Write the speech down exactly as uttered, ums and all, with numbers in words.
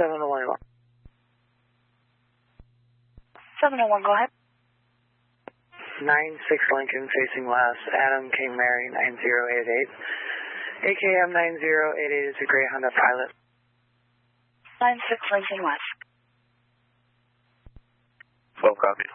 seven oh one. seven oh one, go ahead. nine six Lincoln facing west, Adam King Mary nine zero eight eight. A K M nine zero eight eight is a gray Honda Pilot. nine six Lincoln west. twelve copy.